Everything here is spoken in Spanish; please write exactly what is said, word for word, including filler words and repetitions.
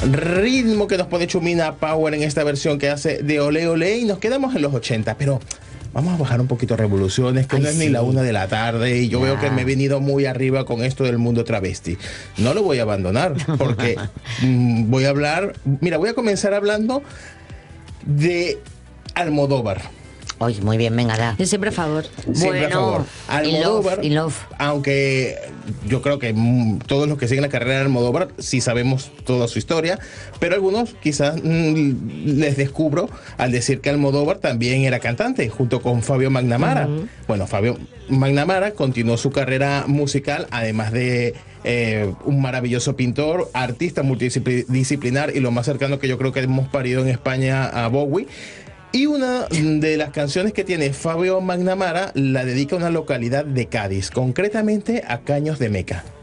ritmo que nos pone Chumina Power en esta versión que hace de Olé Olé, y nos quedamos en los ochenta, pero vamos a bajar un poquito revoluciones, que Ay, no es sí. ni la una de la tarde, y yo Ya. veo que me he venido muy arriba con esto del mundo travesti. No lo voy a abandonar, porque mm, voy a hablar, mira, voy a comenzar hablando de Almodóvar. Oye, muy bien, venga, da. Yo siempre a favor. Siempre a favor. y love, Almodóvar, y love. aunque yo creo que mm, todos los que siguen la carrera de Almodóvar sí sabemos toda su historia, pero algunos quizás mm, les descubro al decir que Almodóvar también era cantante, junto con Fabio Magnamara. Uh-huh. Bueno, Fabio Magnamara continuó su carrera musical, además de eh, un maravilloso pintor, artista multidisciplinar, y lo más cercano que yo creo que hemos parido en España a Bowie. Y una de las canciones que tiene Fabio Magnamara la dedica a una localidad de Cádiz, concretamente a Caños de Meca.